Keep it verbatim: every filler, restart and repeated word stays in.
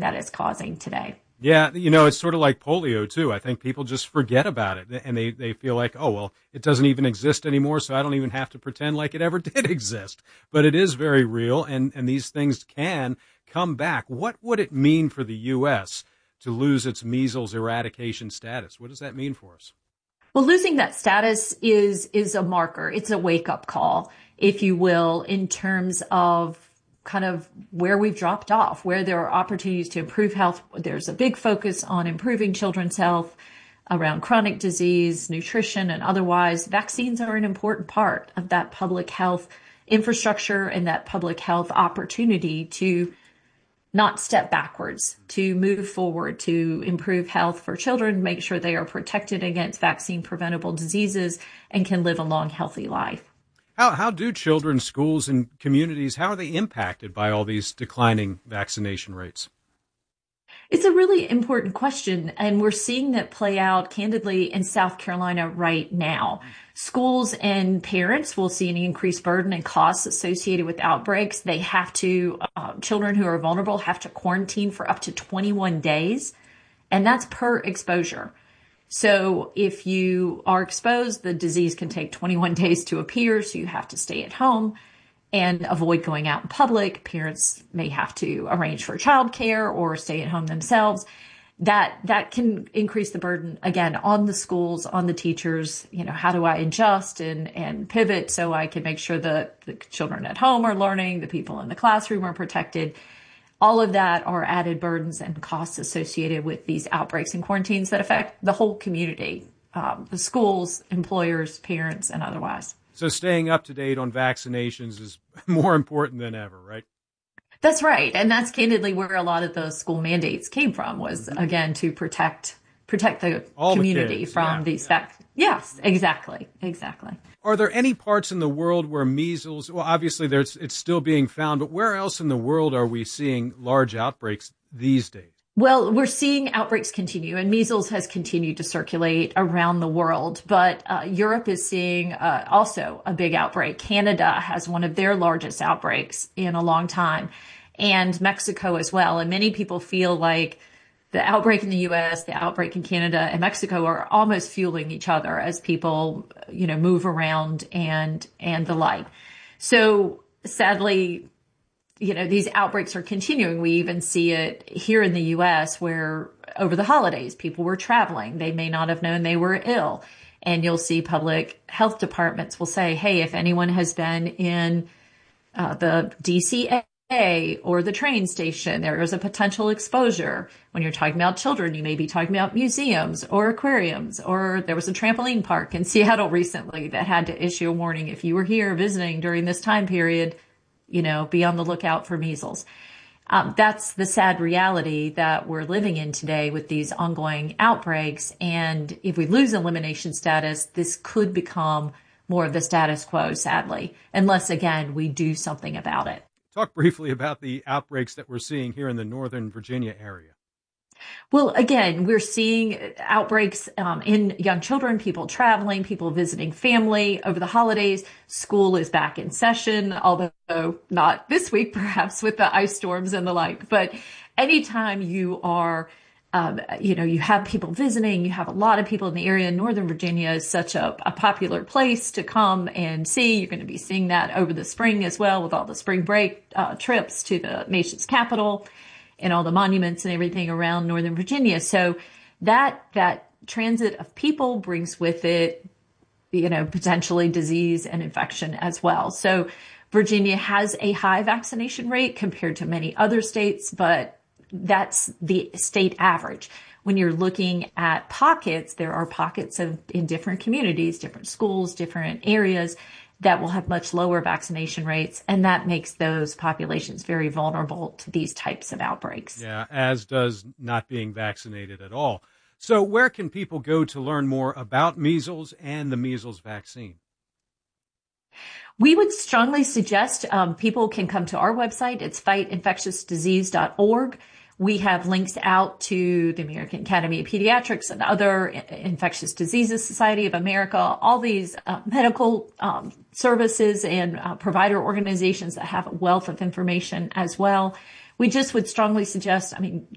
that it's causing today. Yeah, you know, it's sort of like polio, too. I think people just forget about it, and they, they feel like, oh, well, it doesn't even exist anymore, so I don't even have to pretend like it ever did exist. But it is very real, and, and these things can come back. What would it mean for the U S to lose its measles eradication status? What does that mean for us? Well, losing that status is is a marker. It's a wake-up call, if you will, in terms of kind of where we've dropped off, where there are opportunities to improve health. There's a big focus on improving children's health around chronic disease, nutrition, and otherwise. Vaccines are an important part of that public health infrastructure and that public health opportunity to not step backwards, to move forward, to improve health for children, make sure they are protected against vaccine preventable diseases and can live a long, healthy life. How how do children, schools, and communities, how are they impacted by all these declining vaccination rates? It's a really important question, and we're seeing that play out candidly in South Carolina right now. Schools and parents will see an increased burden and costs associated with outbreaks. They have to, uh, children who are vulnerable have to quarantine for up to twenty-one days, and that's per exposure. So if you are exposed, the disease can take twenty-one days to appear, so you have to stay at home and avoid going out in public. Parents may have to arrange for childcare or stay at home themselves. That that can increase the burden, again, on the schools, on the teachers. You know, how do I adjust and, and pivot so I can make sure that the children at home are learning, the people in the classroom are protected? All of that are added burdens and costs associated with these outbreaks and quarantines that affect the whole community, um, the schools, employers, parents, and otherwise. So staying up to date on vaccinations is more important than ever, right? That's right. And that's candidly where a lot of the school mandates came from, was, mm-hmm. again, to protect protect the All community the kids, from yeah, these yeah. vac- Yes, exactly. Exactly. Are there any parts in the world where measles, well, obviously there's it's still being found, but where else in the world are we seeing large outbreaks these days? Well, we're seeing outbreaks continue, and measles has continued to circulate around the world. But uh, Europe is seeing uh, also a big outbreak. Canada has one of their largest outbreaks in a long time, and Mexico as well. And many people feel like the outbreak in the U S, the outbreak in Canada, and Mexico are almost fueling each other as people, you know, move around and and the like. So sadly, you know, these outbreaks are continuing. We even see it here in the U S where over the holidays, people were traveling. They may not have known they were ill. And you'll see public health departments will say, hey, if anyone has been in uh, the D C A or the train station, there is a potential exposure. When you're talking about children, you may be talking about museums or aquariums, or there was a trampoline park in Seattle recently that had to issue a warning. If you were here visiting during this time period, you know, be on the lookout for measles. Um, that's the sad reality that we're living in today with these ongoing outbreaks. And if we lose elimination status, this could become more of the status quo, sadly, unless, again, we do something about it. Talk briefly about the outbreaks that we're seeing here in the Northern Virginia area. Well, again, we're seeing outbreaks um, in young children, people traveling, people visiting family over the holidays. School is back in session, although not this week, perhaps with the ice storms and the like. But anytime you are, um, you know, you have people visiting, you have a lot of people in the area. Northern Virginia is such a, a popular place to come and see. You're going to be seeing that over the spring as well with all the spring break uh, trips to the nation's capital and all the monuments and everything around Northern Virginia. So that, that transit of people brings with it, you know, potentially disease and infection as well. So Virginia has a high vaccination rate compared to many other states, but that's the state average. When you're looking at pockets, there are pockets of in different communities, different schools, different areas that will have much lower vaccination rates, and that makes those populations very vulnerable to these types of outbreaks. Yeah, as does not being vaccinated at all. So where can people go to learn more about measles and the measles vaccine? We would strongly suggest um, people can come to our website. It's fight infectious disease dot org. We have links out to the American Academy of Pediatrics and other Infectious Diseases Society of America, all these uh, medical um, services and uh, provider organizations that have a wealth of information as well. We just would strongly suggest, I mean,